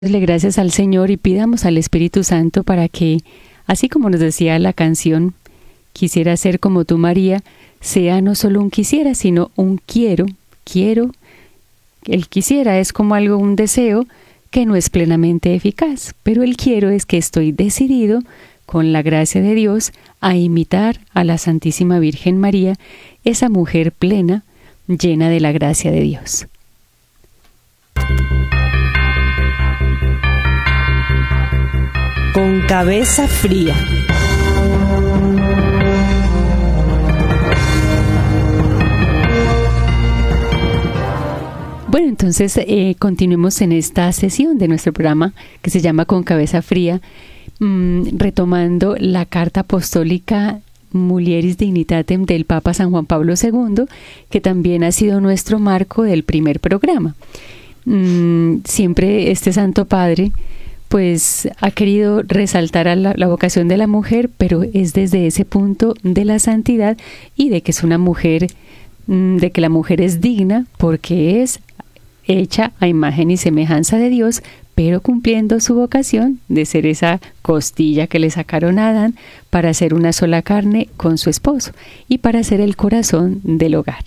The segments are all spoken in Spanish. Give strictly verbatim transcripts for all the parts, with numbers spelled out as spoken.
Démosle gracias al Señor y pidamos al Espíritu Santo para que, así como nos decía la canción, quisiera ser como tú, María, sea no solo un quisiera, sino un quiero, quiero. El quisiera es como algo, un deseo que no es plenamente eficaz, pero el quiero es que estoy decidido, con la gracia de Dios, a imitar a la Santísima Virgen María, esa mujer plena, llena de la gracia de Dios. Con cabeza fría. Bueno, entonces eh, continuemos en esta sesión de nuestro programa que se llama Con cabeza fría, mmm, retomando la carta apostólica Mulieris Dignitatem del Papa San Juan Pablo segundo, que también ha sido nuestro marco del primer programa. Mm, siempre este Santo Padre pues ha querido resaltar a la, la vocación de la mujer, pero es desde ese punto de la santidad y de que es una mujer, mmm, de que la mujer es digna porque es hecha a imagen y semejanza de Dios, pero cumpliendo su vocación de ser esa costilla que le sacaron a Adán para ser una sola carne con su esposo y para ser el corazón del hogar.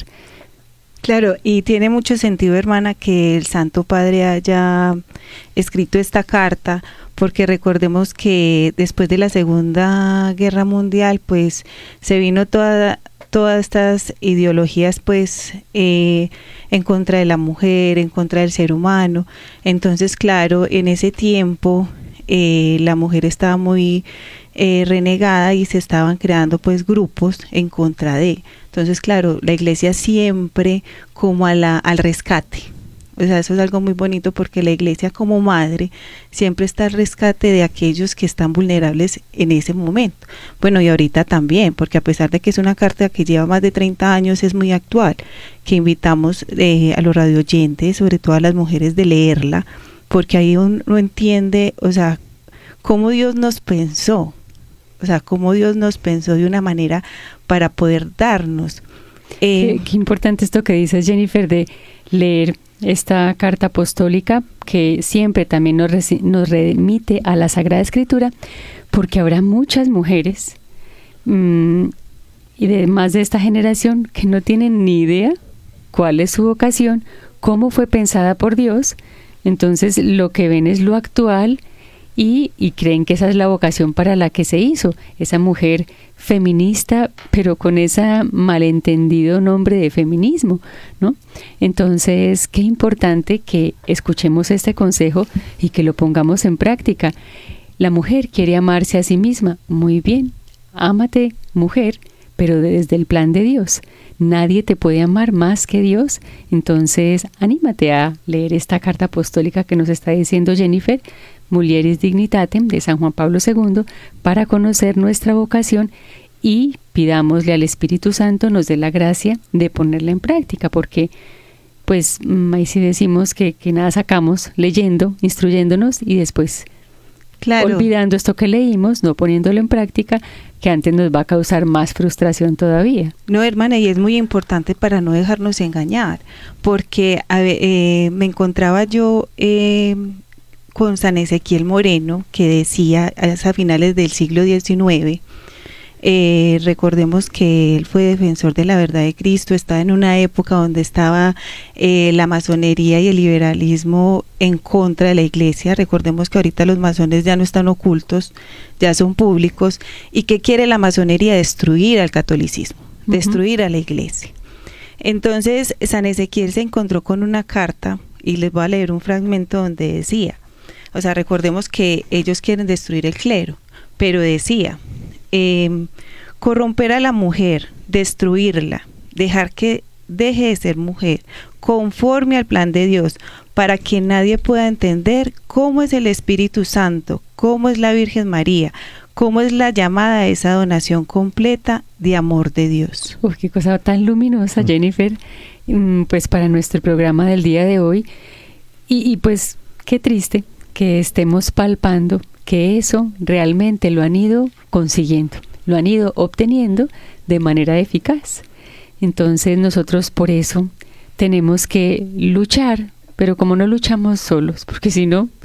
Claro, y tiene mucho sentido, hermana, que el Santo Padre haya escrito esta carta, porque recordemos que después de la Segunda Guerra Mundial, pues se vino toda todas estas ideologías, pues eh, en contra de la mujer, en contra del ser humano. Entonces, claro, en ese tiempo eh, la mujer estaba muy eh, renegada y se estaban creando pues grupos en contra de. Entonces, claro, la Iglesia siempre como a la, al rescate. O sea, eso es algo muy bonito porque la Iglesia como madre siempre está al rescate de aquellos que están vulnerables en ese momento. Bueno, y ahorita también, porque a pesar de que es una carta que lleva más de treinta años, es muy actual, que invitamos eh, a los radioyentes, sobre todo a las mujeres, de leerla, porque ahí uno entiende, o sea, cómo Dios nos pensó, o sea, cómo Dios nos pensó de una manera para poder darnos. Eh, qué, qué importante esto que dices, Jennifer, de leer esta carta apostólica que siempre también nos, reci- nos remite a la Sagrada Escritura, porque habrá muchas mujeres mmm, y de más de esta generación que no tienen ni idea cuál es su vocación, cómo fue pensada por Dios. Entonces lo que ven es lo actual y, y creen que esa es la vocación para la que se hizo, esa mujer feminista, pero con ese malentendido nombre de feminismo, ¿no? Entonces, qué importante que escuchemos este consejo y que lo pongamos en práctica. La mujer quiere amarse a sí misma. Muy bien, ámate, mujer, pero desde el plan de Dios. Nadie te puede amar más que Dios. Entonces, anímate a leer esta carta apostólica que nos está diciendo Jennifer, Mulieris Dignitatem, de San Juan Pablo segundo, para conocer nuestra vocación y pidámosle al Espíritu Santo nos dé la gracia de ponerla en práctica, porque pues ahí sí decimos que, que nada sacamos leyendo, instruyéndonos y después claro, olvidando esto que leímos, no poniéndolo en práctica, que antes nos va a causar más frustración todavía. No, hermana, y es muy importante para no dejarnos engañar, porque a ver, eh, me encontraba yo eh, con San Ezequiel Moreno, que decía a finales del siglo diecinueve, eh, recordemos que él fue defensor de la verdad de Cristo, estaba en una época donde estaba eh, la masonería y el liberalismo en contra de la Iglesia. Recordemos que ahorita los masones ya no están ocultos, ya son públicos. ¿Y qué quiere la masonería? Destruir al catolicismo, uh-huh. destruir a la Iglesia. Entonces San Ezequiel se encontró con una carta, y les voy a leer un fragmento donde decía, o sea, recordemos que ellos quieren destruir el clero, pero decía, eh, corromper a la mujer, destruirla, dejar que deje de ser mujer, conforme al plan de Dios, para que nadie pueda entender cómo es el Espíritu Santo, cómo es la Virgen María, cómo es la llamada a esa donación completa de amor de Dios. Uf, qué cosa tan luminosa, Jennifer, pues para nuestro programa del día de hoy. Y, y pues qué triste que estemos palpando que eso realmente lo han ido consiguiendo, lo han ido obteniendo de manera eficaz. Entonces nosotros por eso tenemos que luchar, pero como no luchamos solos, porque si no,